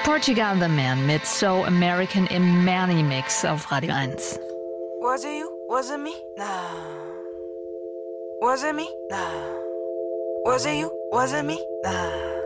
Portugal the Man mit So American im Manny-Mix auf Radio 1. Was it you? Was it me? Nah. Was it me? Nah. Was it you? Was it me? Nah.